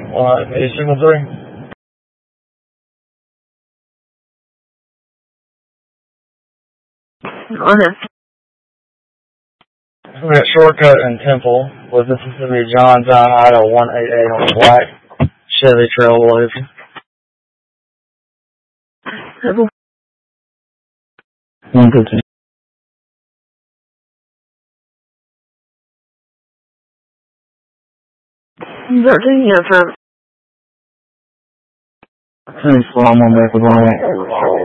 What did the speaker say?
Signal 3. On it. We got Shortcut and Temple with Mississippi John Idaho 188 on the black Chevy Trailblazer. Temple. 115. Virginia from. Pretty slow, I'm on back with 1